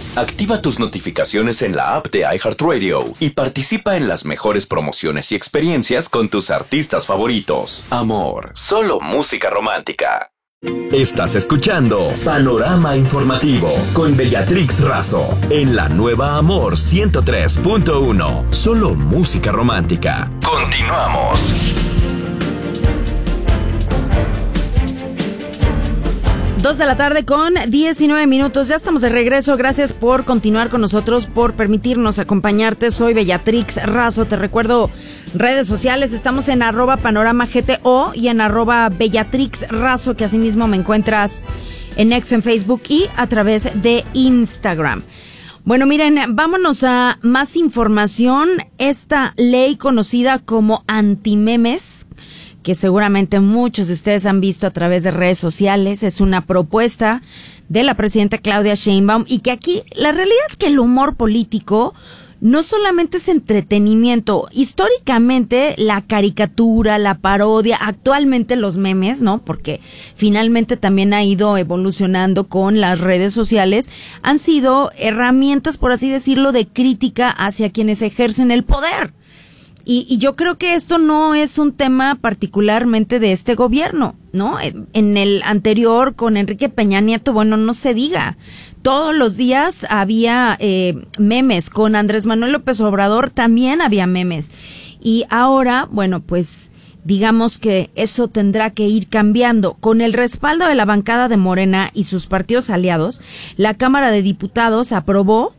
Activa tus notificaciones en la app de iHeartRadio y participa en las mejores promociones y experiencias con tus artistas favoritos. Amor, solo música romántica. Estás escuchando Panorama Informativo con Bellatrix Razo en la nueva Amor 103.1. Solo música romántica. Continuamos. 2 de la tarde con 19 minutos. Ya estamos de regreso. Gracias por continuar con nosotros, por permitirnos acompañarte. Soy Bellatrix Razo. Te recuerdo redes sociales. Estamos en @panoramagto y en @bellatrixrazo, que asimismo me encuentras en X, en Facebook y a través de Instagram. Bueno, miren, vámonos a más información. Esta ley conocida como antimemes, que seguramente muchos de ustedes han visto a través de redes sociales, es una propuesta de la presidenta Claudia Sheinbaum, y que aquí la realidad es que el humor político no solamente es entretenimiento. Históricamente la caricatura, la parodia, actualmente los memes, ¿no? Porque finalmente también ha ido evolucionando con las redes sociales, han sido herramientas, por así decirlo, de crítica hacia quienes ejercen el poder. Y yo creo que esto no es un tema particularmente de este gobierno, ¿no? En el anterior, con Enrique Peña Nieto, bueno, no se diga. Todos los días había memes. Con Andrés Manuel López Obrador también había memes. Y ahora, bueno, pues digamos que eso tendrá que ir cambiando. Con el respaldo de la bancada de Morena y sus partidos aliados, la Cámara de Diputados aprobó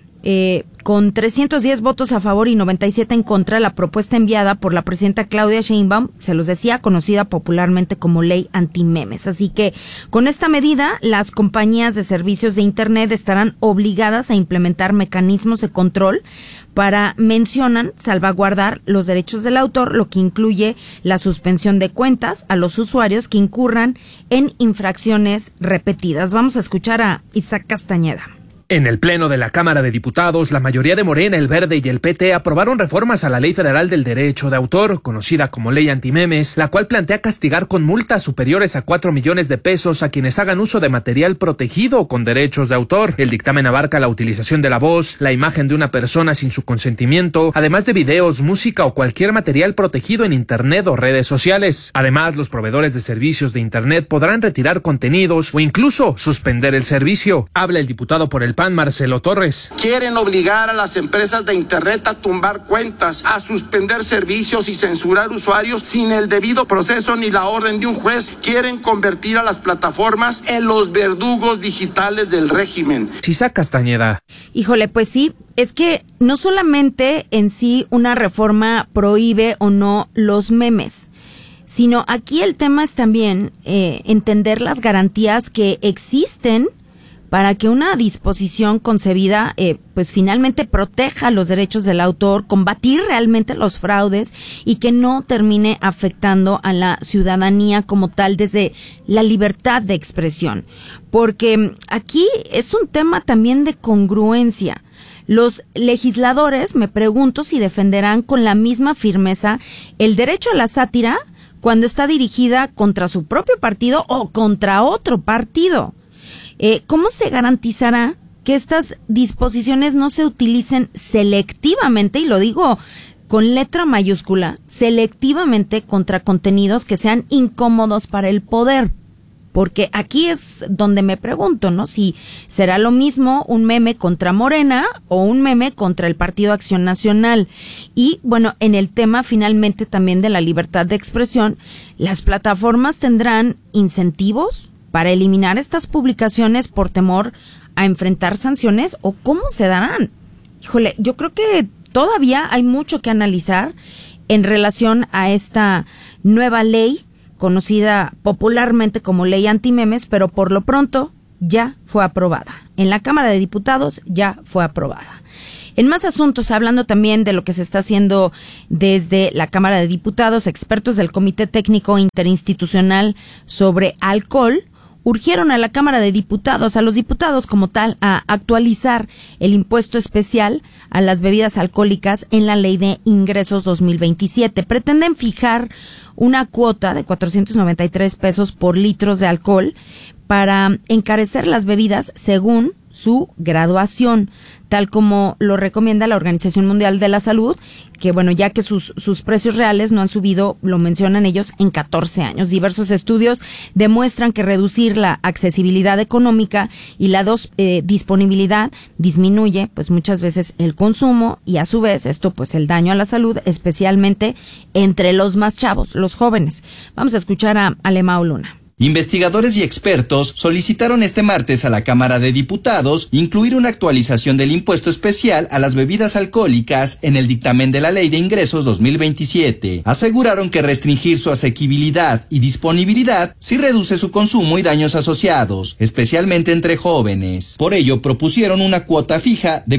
con 310 votos a favor y 97 en contra la propuesta enviada por la presidenta Claudia Sheinbaum, se los decía, conocida popularmente como ley antimemes. Así que con esta medida, las compañías de servicios de Internet estarán obligadas a implementar mecanismos de control para, mencionan, salvaguardar los derechos del autor, lo que incluye la suspensión de cuentas a los usuarios que incurran en infracciones repetidas. Vamos a escuchar a Isaac Castañeda. En el Pleno de la Cámara de Diputados, la mayoría de Morena, el Verde y el PT aprobaron reformas a la Ley Federal del Derecho de Autor, conocida como Ley Antimemes, la cual plantea castigar con multas superiores a 4 millones de pesos a quienes hagan uso de material protegido con derechos de autor. El dictamen abarca la utilización de la voz, la imagen de una persona sin su consentimiento, además de videos, música o cualquier material protegido en Internet o redes sociales. Además, los proveedores de servicios de Internet podrán retirar contenidos o incluso suspender el servicio. Habla el diputado por el PAN, Marcelo Torres. Quieren obligar a las empresas de Internet a tumbar cuentas, a suspender servicios y censurar usuarios sin el debido proceso ni la orden de un juez. Quieren convertir a las plataformas en los verdugos digitales del régimen. Isaac Castañeda. Híjole, pues sí, es que no solamente en sí una reforma prohíbe o no los memes, sino aquí el tema es también entender las garantías que existen para que una disposición concebida pues finalmente proteja los derechos del autor, combatir realmente los fraudes y que no termine afectando a la ciudadanía como tal desde la libertad de expresión. Porque aquí es un tema también de congruencia. Los legisladores, me pregunto si defenderán con la misma firmeza el derecho a la sátira cuando está dirigida contra su propio partido o contra otro partido. ¿Cómo se garantizará que estas disposiciones no se utilicen selectivamente, y lo digo con letra mayúscula, selectivamente contra contenidos que sean incómodos para el poder? Porque aquí es donde me pregunto, ¿no? Si será lo mismo un meme contra Morena o un meme contra el Partido Acción Nacional. Y bueno, en el tema finalmente también de la libertad de expresión, ¿las plataformas tendrán incentivos para eliminar estas publicaciones por temor a enfrentar sanciones, o cómo se darán? Híjole, yo creo que todavía hay mucho que analizar en relación a esta nueva ley conocida popularmente como ley antimemes, pero por lo pronto ya fue aprobada. En la Cámara de Diputados ya fue aprobada. En más asuntos, hablando también de lo que se está haciendo desde la Cámara de Diputados, expertos del Comité Técnico Interinstitucional sobre Alcohol urgieron a la Cámara de Diputados, a los diputados como tal, a actualizar el impuesto especial a las bebidas alcohólicas en la Ley de Ingresos 2027. Pretenden fijar una cuota de 493 pesos por litros de alcohol para encarecer las bebidas según su graduación, tal como lo recomienda la Organización Mundial de la Salud, que bueno, ya que sus precios reales no han subido, lo mencionan ellos, en 14 años. Diversos estudios demuestran que reducir la accesibilidad económica y la disponibilidad disminuye pues muchas veces el consumo y a su vez esto pues el daño a la salud, especialmente entre los más chavos, los jóvenes. Vamos a escuchar a Alemão Luna. Investigadores y expertos solicitaron este martes a la Cámara de Diputados incluir una actualización del impuesto especial a las bebidas alcohólicas en el dictamen de la Ley de Ingresos 2027. Aseguraron que restringir su asequibilidad y disponibilidad sí reduce su consumo y daños asociados, especialmente entre jóvenes. Por ello, propusieron una cuota fija de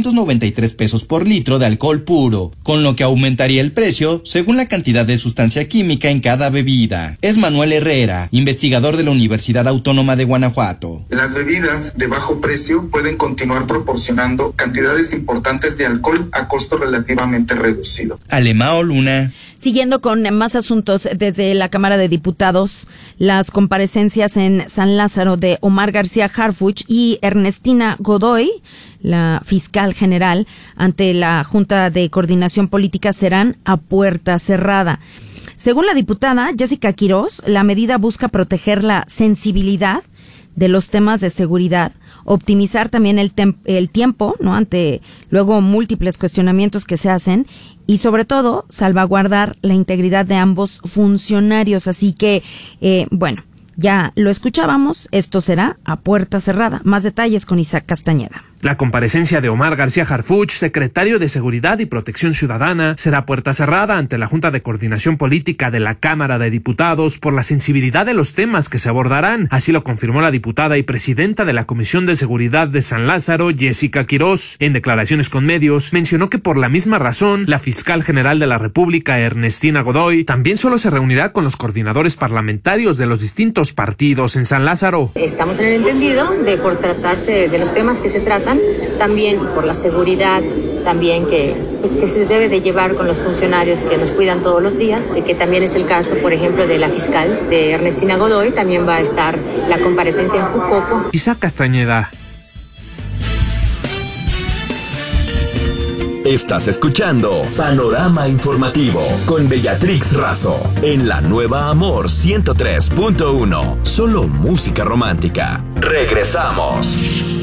493 pesos por litro de alcohol puro, con lo que aumentaría el precio según la cantidad de sustancia química en cada bebida. Es Manuel Herrera, investigador de la Universidad Autónoma de Guanajuato. Las bebidas de bajo precio pueden continuar proporcionando cantidades importantes de alcohol a costo relativamente reducido. Alemão Luna. Siguiendo con más asuntos desde la Cámara de Diputados, las comparecencias en San Lázaro de Omar García Harfuch y Ernestina Godoy, la fiscal general, ante la Junta de Coordinación Política serán a puerta cerrada. Según la diputada Jessica Quirós, la medida busca proteger la sensibilidad de los temas de seguridad, optimizar también el tiempo, ¿no?, ante luego múltiples cuestionamientos que se hacen y sobre todo salvaguardar la integridad de ambos funcionarios. Así que, bueno, ya lo escuchábamos, esto será a puerta cerrada. Más detalles con Isaac Castañeda. La comparecencia de Omar García Harfuch, secretario de Seguridad y Protección Ciudadana, será a puerta cerrada ante la Junta de Coordinación Política de la Cámara de Diputados por la sensibilidad de los temas que se abordarán. Así lo confirmó la diputada y presidenta de la Comisión de Seguridad de San Lázaro, Jessica Quirós. En declaraciones con medios, mencionó que por la misma razón, la fiscal general de la República, Ernestina Godoy, también solo se reunirá con los coordinadores parlamentarios de los distintos partidos en San Lázaro. Estamos en el entendido de por tratarse de los temas que se tratan, también por la seguridad, también que se debe de llevar con los funcionarios que nos cuidan todos los días, que también es el caso, por ejemplo, de la fiscal, de Ernestina Godoy, también va a estar la comparecencia en Jucopo. Isaac Castañeda. Estás escuchando Panorama Informativo con Bellatrix Razo en la nueva Amor 103.1. Solo música romántica. Regresamos.